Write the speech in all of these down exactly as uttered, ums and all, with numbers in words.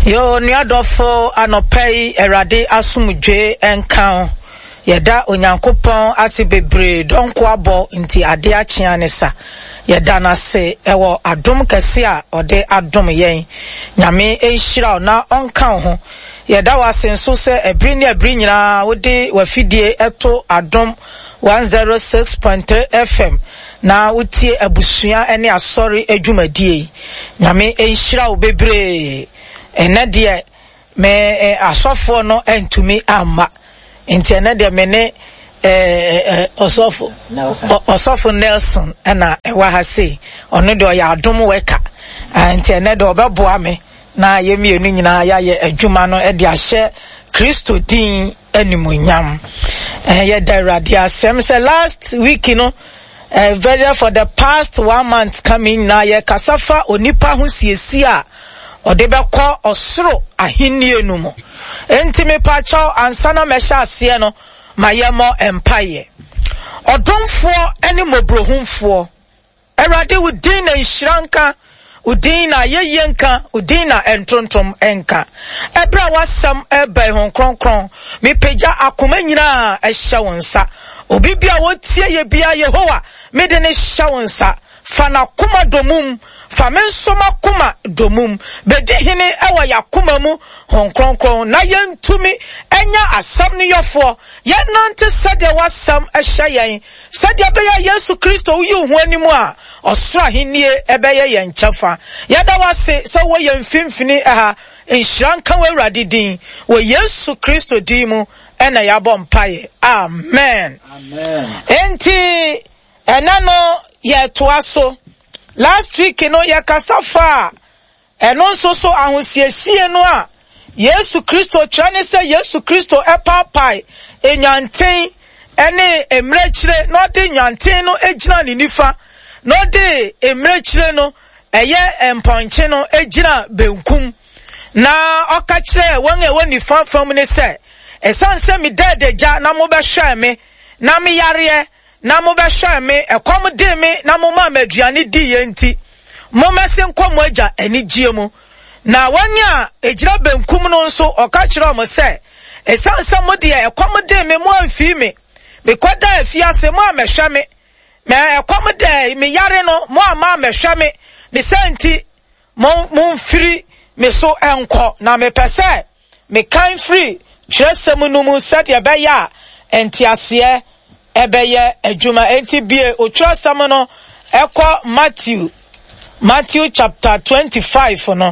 Yo nuadofo anopei erade asumdwe enkan yeda onyankopon ase bebre donko abo nti ade achia ne sa yeda na se ewo adom kese a ode adom yen nyame enhira na onkan ho yeda wasenso se ebri ne ebri nyina wode wafidie eto adom one oh six point three F M na utie abusua ene asori adwumadie nyame enhira wo bebre enade me asofo no entumi amma enti enade me ne eh osofo osofo Nelson na ewa ha sei ono de oya adom weka enti enade obeboa me na yemienu nyina ya ye adwuma no e de ahye Kristo din animunyam eh ye dirade asem say last week you know uh, very for the past one month coming na ye kasafa onipa ho siesi a odebeko osoro ahinnie no mo enti me pacho ansana mesha ase no mayemo empire odomfo ene mobrohumfo erade udin na nhranka udin na yeyenka udin na entrontom enka ebra wasam ebe hon kronkron me peja akoma nyina ehya wonsa obi bia wotie ye bia Yehowa me de ne hya wonsa fana kuma domum famensoma kuma domum bedi hene ewa yakuma mu hon kronkron na yentumi enya asam ne yofo ye nante sade wasam ehya yen sade beya Yesu Kristo uyi hu animu a osra henie ebeye yen kyafa yada wase se wo yen fimfini aha enhranka wa Awurade din wo Yesu Kristo din mu ena yabo mpaye amen amen enti enano ye toaso last week you know ya kasafa eno so so ahosiesie no a Yesu Kristo trane se Yesu Kristo epapai enyanten ene emrechire no de nyanten no ejina ni nifa no de emrechire no eye emponche no ejina benkum na okachire won e woni fa from ne se esanse mi dedeja na mo be hwe me na me yare na mo be hwe me ekom de me na mo ma maduane di yenti mo mese nkom agya ani gie mu na wanya ejira benkum no nso okachire mo se esanse mo de ekom de me mo amfi me me kwada afi ase mo amehwe me me ekom de me yare no mo ama amehwe me me senti mo mo mfiri me so enko na me pese me kan free chesem no mu said ya beya entiase ebeye adwuma enti bie otwasam no eko Matthew Matthew chapter twenty-five no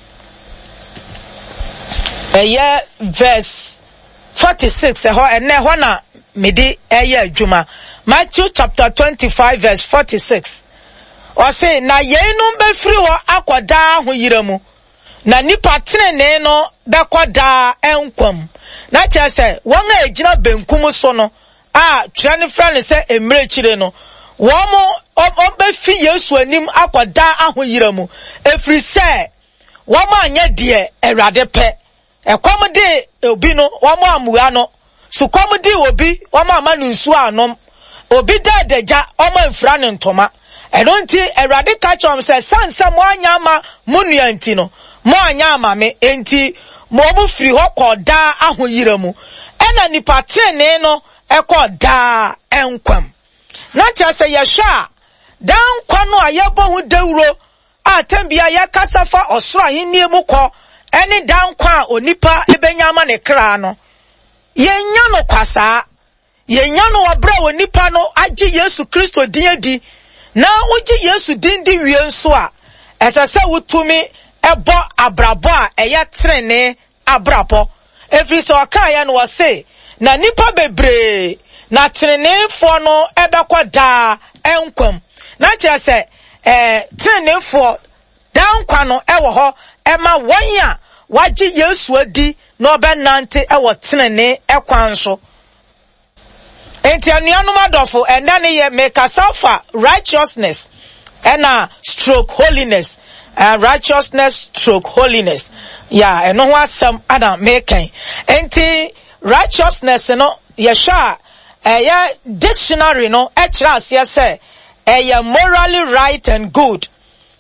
eye verse forty-six eho ene ho na medi eye adwuma Matthew chapter twenty-five verse forty-six o say na yenum be free ho akoda ho yiramu na nipa tenene no bekoda enkwam na chese won a ejina benkum so no a twene frane se emrechire no wo mo obefi Yesu anim akoda ahoyiramu efri se wo mo anya de Awurade pe ekom de obi no wo mo amua no so kom de obi wo mo amanu nsu anom obi da deja o mo mfra ne ntoma enonti Awurade ka chom se sansa mo anya ma munuanti no mo anya ama me enti mo bu free ho koda ahoyiramu ena nipa tene no ekoda enkwam na chase yehwa dan kwa no ayebo hu dawuro atambia yakasafa osoro ahenni mu kọ eni dan kwa onipa ebenyama ne kra no yenya no kwasa yenya no obra onipa no agi Yesu Kristo din adi na ugi Yesu din di wie nso a esese wutumi ebo abrabo a eye trene abrabo every so akaya no say na nipa bebre na trenefo no ebekoda enkwam na chese eh trenefo dankwa no ewo ho ema wanya wagi Yesu adi no benante ewo trene ekwan so enti anuanum adofo endane ye make asafa righteousness ena stroke holiness uh, righteousness stroke holiness yeah eno ho asem adam making enti righteousness no yesha eh dictionary no e kira ase say eh morally right and good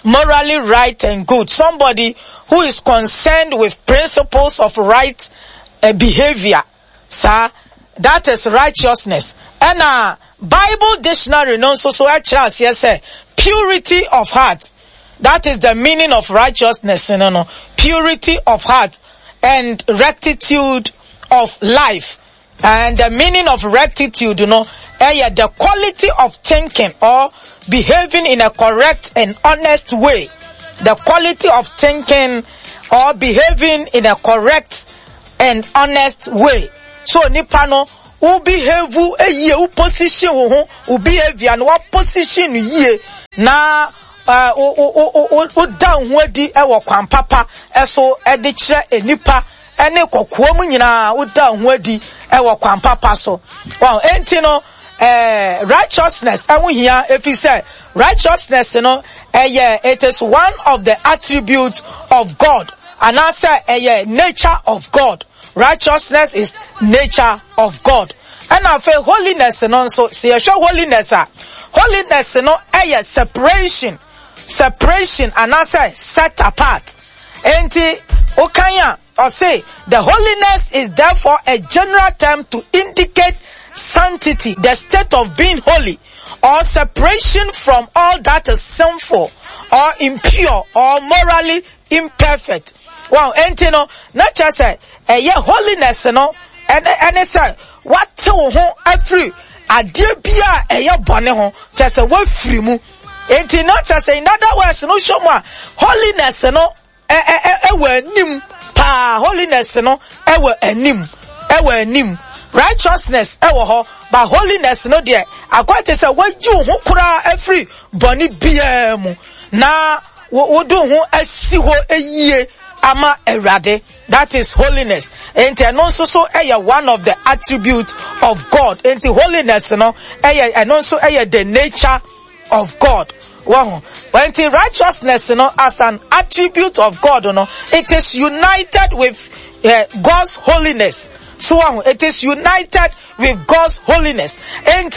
morally right and good. Somebody who is concerned with principles of right uh, behavior. Sir, that is righteousness. And uh, Bible dictionary no so so actually yes, purity of heart. That is the meaning of righteousness. No, no, purity of heart and rectitude of life. And the meaning of rectitude, you know, uh, the quality of thinking or behaving in a correct and honest way. The quality of thinking or behaving in a correct and honest way. So nipano u behave a ye u position wo u behave and what position ye na uh u u u down wedi e wo kwan papa eso e de kire enipa ene kokoa mu nyina u down wedi e wo kwan papa so. Well, enti no Uh, righteousness, and we hear if he said righteousness, you know, uh, yeah, it is one of the attributes of God, and I say, uh, yeah, nature of God. Righteousness is nature of God, and I feel holiness, and also see, show holiness, uh, holiness, you know, uh, yeah, separation, separation, and I say set apart. And okanya or say the holiness is therefore a general term to indicate sanctity, the state of being holy, or separation from all that is sinful, or impure, or morally imperfect. Wow, and you know, not just say, eh, yeah, holiness, you know, and and it's a what to home every a dear bia, eh, yeah, bonne home, just a word free mu. And you not just say, in other words, no show more holiness, you know, eh, eh, eh, eh, we nim pa holiness, you know, eh, we nim, eh, we nim. Righteousness, ewo but holiness no there. According to say, what you who kura every boni biemu na wo do who esi ho eyiye ama erade. That is holiness. And and also so eh one of the attributes of God. And holiness, no eh and also eh the nature of God. Wow. When the righteousness, you know, as an attribute of God, you know, it is united with uh, God's holiness. So it is united with God's holiness. And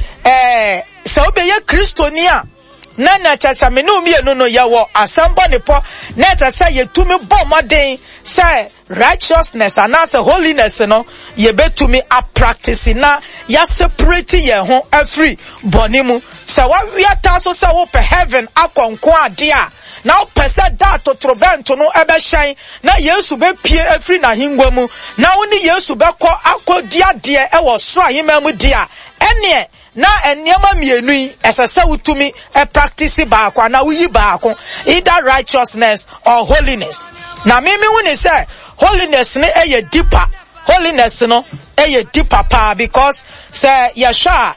eh so be ye Christonia na na chasa me no me no no ya wo asamba ne po na chasa ye tumi bo moden say righteousness and as holiness no ye betumi a practice na ya separate ye ho every bonimu so what we are so say wo pe heaven akonko ade a now person that to trobento no ebe shine na Yesu be pie every na hingwa mu na woni Yesu be ko akodi ade e wo so ahema mu dia ene na enyama mienu yi esese utumi e practice ba akwa na uyi ba akwa either righteousness or holiness. Na me me when say holiness ne e deeper, holiness no e deeper pa because say Yeshua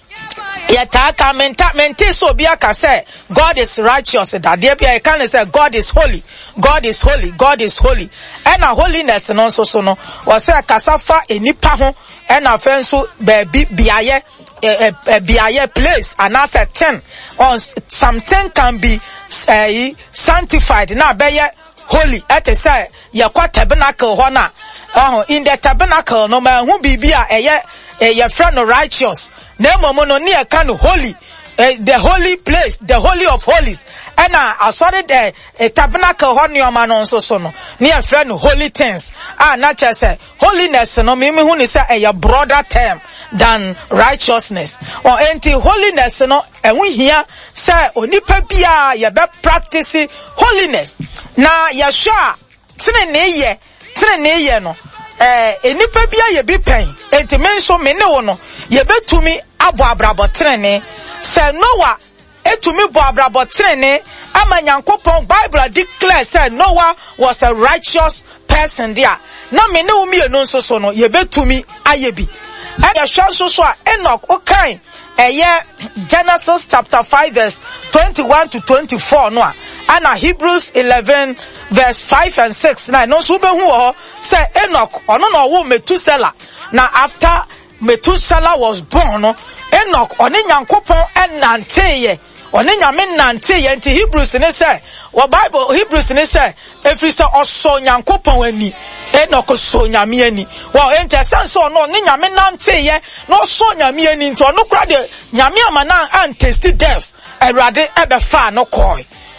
yata menta menta so bia ka say God is righteous that there be I can say God is holy, God is holy, God is holy. And a holiness no so so no was say kasafa enipa ho and a fenso be biaye a biaye place and as a ten on something can be uh, sanctified na be holy at a say ya kwa tabernacle ho na uh, in the tabernacle no man who be bia a your friend righteous na momo no near can holy uh, the holy place, the holy of holies. And I saw the a tabernacle ho no man on so so no near friend holy things. Ah, not just say holiness no me me who say a broader term than righteousness or anti holiness no and we hear say onipa bia ye be practice holiness na Yeshua tene ne ye tene ne ye no eh enipa bia ye bi pen enti men so me ne wo no ye betumi abo abrabo tene ne say Noah etumi bo abrabo tene ne ama Nyankopon Bible declare say Noah was a righteous person there na me ne wo mi enu so so no ye betumi ayebi. And Yeshua so so Enoch okay eh Genesis chapter five verse twenty-one to twenty-four no and Hebrews eleven verse five and six na no so be hu say Enoch ono no wo Methuselah na after Methuselah was born no Enoch oni Nyankopon enanteye oni nyame nanteye nti Hebrews ne say what Bible Hebrews ne say if we say oso Nyankopon ani Enoch so nyame ani well enti sense no ni nyame nanteye no so nyame ani nti ono kra de nyame amana an taste death erade ebe fa no koi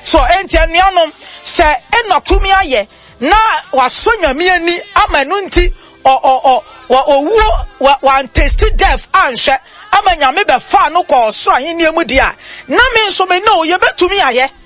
so enti anuanom se enokumi aye na waso nyame ani amanu nti o o o wa owuo wa test death anhwe amanyame be fa no ko so ahenie mu dia na me nso me no ye betumi aye